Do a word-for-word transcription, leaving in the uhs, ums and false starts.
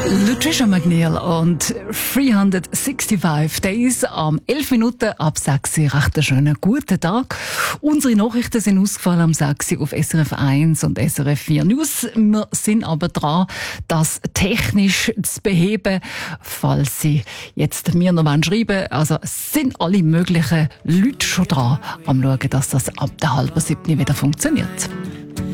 Lutricia McNeil und dreihundertfünfundsechzig Days am elf Minuten ab sechs Uhr. Recht einen schönen guten Tag. Unsere Nachrichten sind ausgefallen am sechs Uhr auf S R F eins und S R F vier News. Wir sind aber dran, das technisch zu beheben, falls Sie jetzt mir noch schreiben wollen. Also es sind alle möglichen Leute schon dran am schauen, dass das ab der halben siebten wieder funktioniert.